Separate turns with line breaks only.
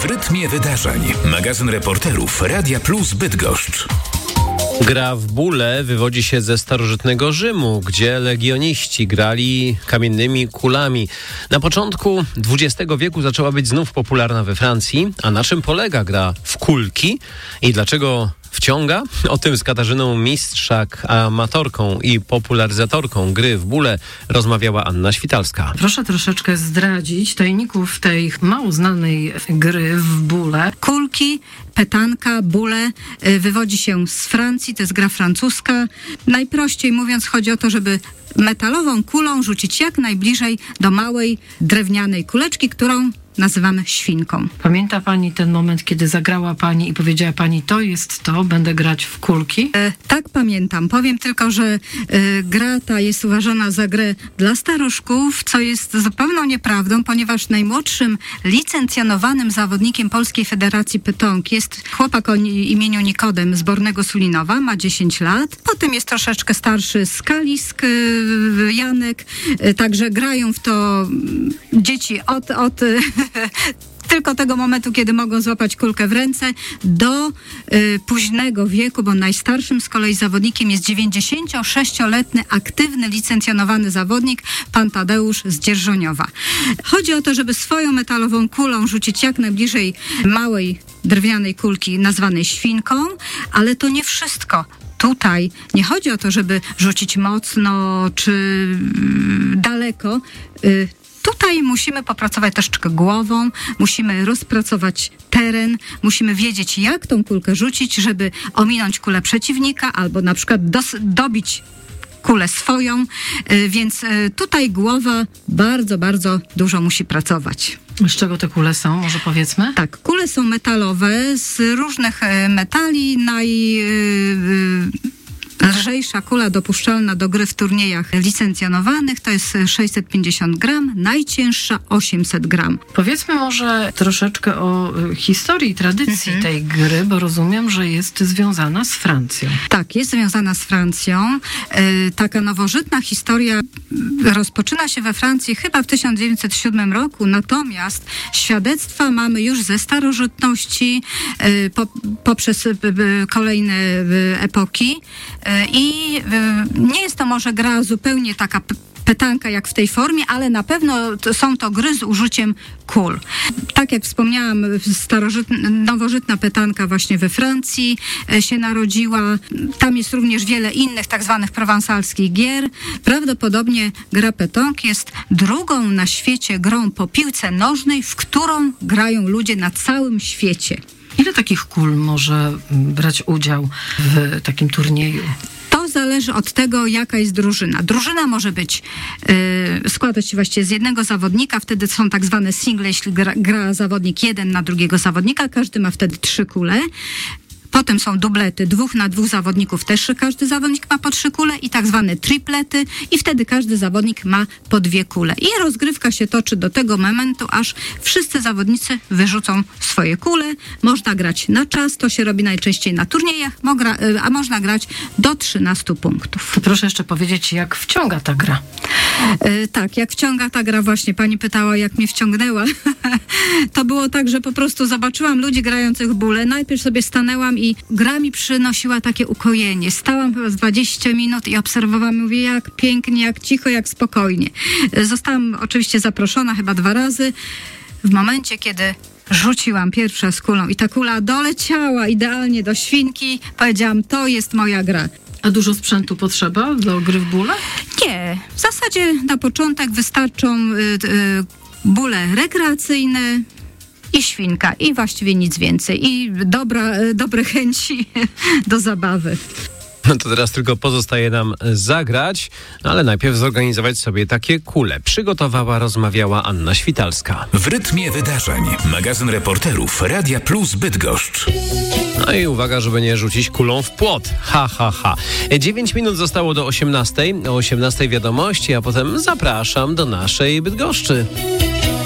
W rytmie wydarzeń. Magazyn reporterów Radia Plus Bydgoszcz.
Gra w bóle wywodzi się ze starożytnego Rzymu, gdzie legioniści grali kamiennymi kulami. Na początku XX wieku zaczęła być znów popularna we Francji. A na czym polega gra w kulki i dlaczego wciąga? O tym z Katarzyną Mistrzak, amatorką i popularyzatorką gry w bóle, rozmawiała Anna Świtalska.
Proszę troszeczkę zdradzić tajników tej mało znanej gry w bóle.
Kulki, petanka, bóle wywodzi się z Francji, to jest gra francuska. Najprościej mówiąc chodzi o to, żeby metalową kulą rzucić jak najbliżej do małej drewnianej kuleczki, którą nazywamy świnką.
Pamięta pani ten moment, kiedy zagrała pani i powiedziała pani, to jest to, będę grać w kulki?
Tak, pamiętam. Powiem tylko, że gra ta jest uważana za grę dla staruszków, co jest zupełną nieprawdą, ponieważ najmłodszym licencjonowanym zawodnikiem Polskiej Federacji Pytonki jest chłopak o imieniu Nikodem z Bornego Sulinowa, ma 10 lat. Potem jest troszeczkę starszy Skalisk, Janek, także grają w to dzieci od tylko tego momentu, kiedy mogą złapać kulkę w ręce, do późnego wieku, bo najstarszym z kolei zawodnikiem jest 96-letni aktywny, licencjonowany zawodnik, pan Tadeusz z Dzierżoniowa. Chodzi o to, żeby swoją metalową kulą rzucić jak najbliżej małej drewnianej kulki nazwanej świnką, ale to nie wszystko. Tutaj nie chodzi o to, żeby rzucić mocno czy daleko. Tutaj musimy popracować troszeczkę głową, musimy rozpracować teren, musimy wiedzieć, jak tą kulkę rzucić, żeby ominąć kulę przeciwnika albo na przykład dobić kulę swoją, więc tutaj głowa bardzo, bardzo dużo musi pracować.
Z czego te kule są, może powiedzmy?
Tak, kule są metalowe, z różnych metali. Lżejsza kula dopuszczalna do gry w turniejach licencjonowanych to jest 650 gram, najcięższa 800 gram.
Powiedzmy może troszeczkę o historii i tradycji tej gry, bo rozumiem, że jest związana z Francją.
Tak, jest związana z Francją. Taka nowożytna historia rozpoczyna się we Francji chyba w 1907 roku, natomiast świadectwa mamy już ze starożytności poprzez kolejne epoki. I nie jest to może gra zupełnie taka petanka jak w tej formie, ale na pewno są to gry z użyciem kul. Tak jak wspomniałam, nowożytna petanka właśnie we Francji się narodziła. Tam jest również wiele innych tak zwanych prowansalskich gier. Prawdopodobnie gra petanki jest drugą na świecie grą po piłce nożnej, w którą grają ludzie na całym świecie.
Ile takich kul może brać udział w takim turnieju?
To zależy od tego, jaka jest drużyna. Drużyna może być, składać się właściwie z jednego zawodnika, wtedy są tak zwane single, jeśli gra zawodnik jeden na drugiego zawodnika, każdy ma wtedy 3 kule. Potem są dublety, 2 na 2 zawodników, też każdy zawodnik ma po 3 kule i tak zwane triplety i wtedy każdy zawodnik ma po 2 kule. I rozgrywka się toczy do tego momentu, aż wszyscy zawodnicy wyrzucą swoje kule. Można grać na czas, to się robi najczęściej na turniejach, a można grać do 13 punktów.
To proszę jeszcze powiedzieć, jak wciąga ta gra.
Tak, jak wciąga ta gra, właśnie pani pytała, jak mnie wciągnęła. To było tak, że po prostu zobaczyłam ludzi grających w bóle. Najpierw sobie stanęłam i gra mi przynosiła takie ukojenie. Stałam chyba z 20 minut i obserwowałam, mówię, jak pięknie, jak cicho, jak spokojnie. Zostałam oczywiście zaproszona chyba 2 razy. W momencie, kiedy rzuciłam pierwsza z kulą i ta kula doleciała idealnie do świnki, powiedziałam, to jest moja gra.
A dużo sprzętu potrzeba do gry w bóle?
Nie. W zasadzie na początek wystarczą bóle rekreacyjne i świnka i właściwie nic więcej. I dobre chęci do zabawy.
No to teraz tylko pozostaje nam zagrać, ale najpierw zorganizować sobie takie kule. Przygotowała, rozmawiała Anna Świtalska.
W rytmie wydarzeń. Magazyn reporterów Radia Plus Bydgoszcz.
No i uwaga, żeby nie rzucić kulą w płot. 9 minut zostało do 18. O 18 wiadomości, a potem zapraszam do naszej Bydgoszczy.